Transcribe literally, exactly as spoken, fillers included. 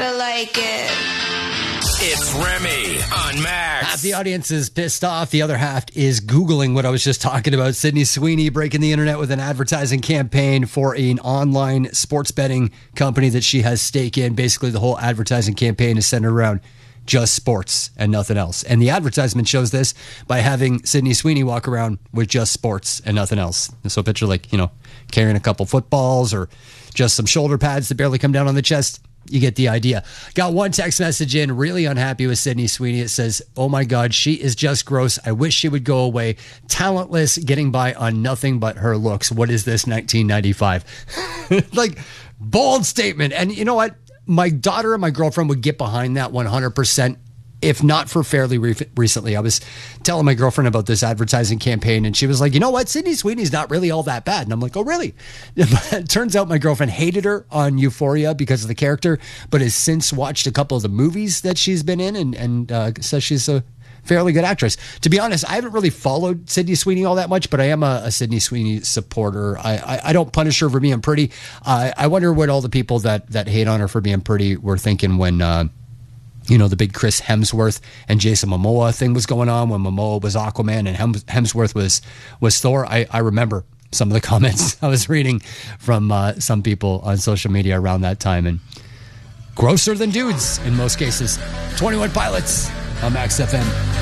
gotta like it. It's Remy on Max. Half the audience is pissed off. The other half is Googling what I was just talking about. Sydney Sweeney breaking the internet with an advertising campaign for an online sports betting company that she has stake in. Basically, the whole advertising campaign is centered around just sports and nothing else. And the advertisement shows this by having Sydney Sweeney walk around with just sports and nothing else. So picture like, you know, carrying a couple footballs or just some shoulder pads that barely come down on the chest. You get the idea. Got one text message in, really unhappy with Sydney Sweeney. It says, oh my God, she is just gross. I wish she would go away. Talentless, getting by on nothing but her looks. What is this, nineteen ninety-five? Like, bold statement. And you know what? My daughter and my girlfriend would get behind that one hundred percent. If not for fairly re- recently. I was telling my girlfriend about this advertising campaign, and she was like, you know what? Sydney Sweeney's not really all that bad. And I'm like, oh, really? It turns out my girlfriend hated her on Euphoria because of the character, but has since watched a couple of the movies that she's been in and, and uh, says she's a fairly good actress. To be honest, I haven't really followed Sydney Sweeney all that much, but I am a, a Sydney Sweeney supporter. I, I, I don't punish her for being pretty. Uh, I wonder what all the people that, that hate on her for being pretty were thinking when... Uh, You know, the big Chris Hemsworth and Jason Momoa thing was going on when Momoa was Aquaman and Hems- Hemsworth was was Thor. I, I remember some of the comments I was reading from uh, some people on social media around that time. And grosser than dudes in most cases. twenty-one Pilots on Max F M.